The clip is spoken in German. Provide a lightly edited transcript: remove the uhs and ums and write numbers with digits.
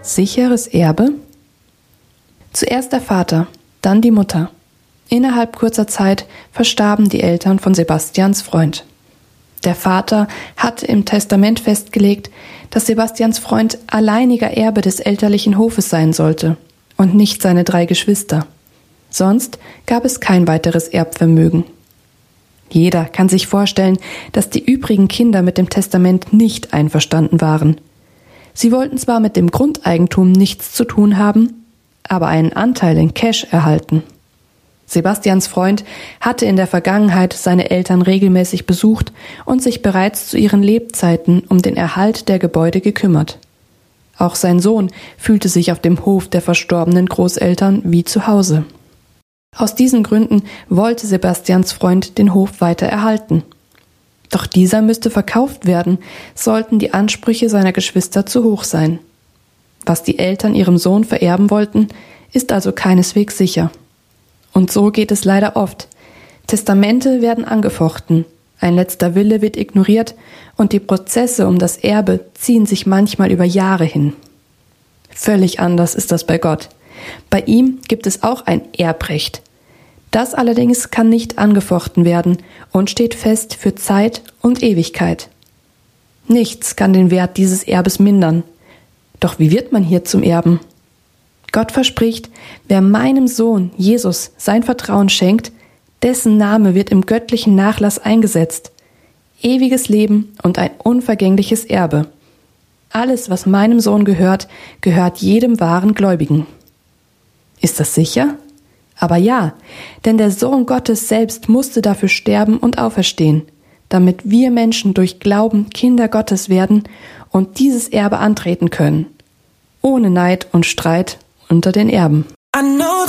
Sicheres Erbe? Zuerst der Vater, dann die Mutter. Innerhalb kurzer Zeit verstarben die Eltern von Sebastians Freund. Der Vater hatte im Testament festgelegt, dass Sebastians Freund alleiniger Erbe des elterlichen Hofes sein sollte und nicht seine 3 Geschwister. Sonst gab es kein weiteres Erbvermögen. Jeder kann sich vorstellen, dass die übrigen Kinder mit dem Testament nicht einverstanden waren. Sie wollten zwar mit dem Grundeigentum nichts zu tun haben, aber einen Anteil in Cash erhalten. Sebastians Freund hatte in der Vergangenheit seine Eltern regelmäßig besucht und sich bereits zu ihren Lebzeiten um den Erhalt der Gebäude gekümmert. Auch sein Sohn fühlte sich auf dem Hof der verstorbenen Großeltern wie zu Hause. Aus diesen Gründen wollte Sebastians Freund den Hof weiter erhalten. Doch dieser müsste verkauft werden, sollten die Ansprüche seiner Geschwister zu hoch sein. Was die Eltern ihrem Sohn vererben wollten, ist also keineswegs sicher. Und so geht es leider oft. Testamente werden angefochten, ein letzter Wille wird ignoriert und die Prozesse um das Erbe ziehen sich manchmal über Jahre hin. Völlig anders ist das bei Gott. Bei ihm gibt es auch ein Erbrecht. Das allerdings kann nicht angefochten werden und steht fest für Zeit und Ewigkeit. Nichts kann den Wert dieses Erbes mindern. Doch wie wird man hier zum Erben? Gott verspricht, wer meinem Sohn Jesus sein Vertrauen schenkt, dessen Name wird im göttlichen Nachlass eingesetzt. Ewiges Leben und ein unvergängliches Erbe. Alles, was meinem Sohn gehört, gehört jedem wahren Gläubigen. Ist das sicher? Aber ja, denn der Sohn Gottes selbst musste dafür sterben und auferstehen, damit wir Menschen durch Glauben Kinder Gottes werden und dieses Erbe antreten können. Ohne Neid und Streit unter den Erben.